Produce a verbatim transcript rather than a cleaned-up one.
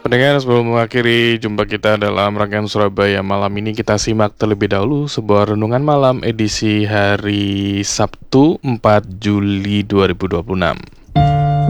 Pendengar, sebelum mengakhiri jumpa kita dalam rangkaian Surabaya malam ini, kita simak terlebih dahulu sebuah renungan malam edisi hari Sabtu empat Juli dua ribu dua puluh enam.